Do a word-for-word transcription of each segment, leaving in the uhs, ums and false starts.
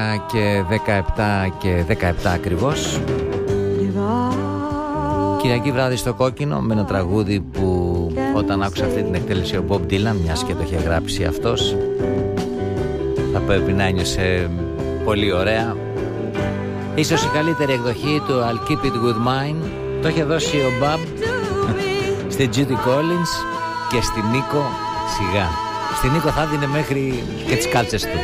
Και δεκαεπτά και δεκαεπτά ακριβώς. Κυριακή βράδυ στο Κόκκινο, με ένα τραγούδι που όταν άκουσα αυτή την εκτέλεση ο Bob Dylan, μιας και το είχε γράψει αυτός, θα πρέπει να ένιωσε πολύ ωραία. Ίσως η καλύτερη εκδοχή του I'll Keep It With Mine το είχε δώσει ο Bob στη Judy Collins και στη Νίκο σιγά. Στη Νίκο θα δίνε μέχρι και τις κάλτσες του.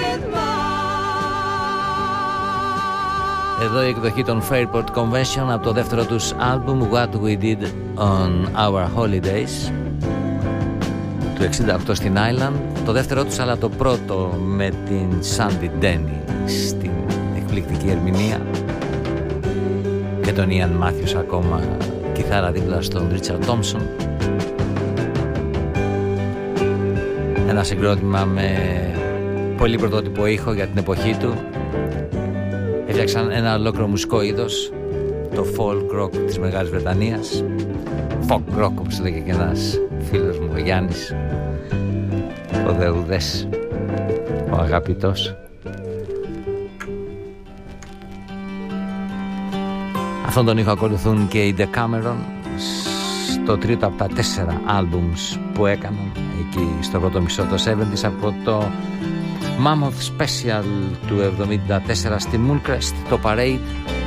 Εδώ η εκδοχή των Fairport Convention από το δεύτερο τους άλμπουμ What We Did On Our Holidays του εξήντα οκτώ στην Island. Το δεύτερο τους, αλλά το πρώτο με την Sandy Denny στην εκπληκτική ερμηνεία και τον Ian Matthews ακόμα κιθάρα δίπλα στον Richard Thompson. Ένα συγκρότημα με πολύ πρωτότυπο ήχο για την εποχή του. Έφτιαξαν ένα ολόκληρο μουσικό είδος, το folk rock της Μεγάλης Βρετανίας, folk rock όπως έλεγε και ένας φίλος μου, ο Γιάννης, ο Δεουδές, ο αγαπητός. Αυτόν τον ήχο ακολουθούν και οι Decameron στο τρίτο από τα τέσσερα άλμπουμς που έκαναν εκεί στο πρώτο μισό το εβδομήντα από το Mammoth Special του εβδομήντα τέσσερα στη Mooncrest, το Parade.